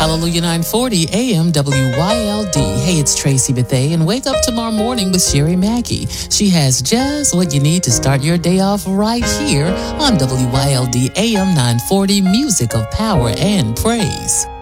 Hallelujah 940 AM WYLD. Hey, it's Tracy Bethay, and wake up tomorrow morning with Sherry Mackey. She has just what you need to start your day off right here on WYLD AM 940, Music of Power and Praise.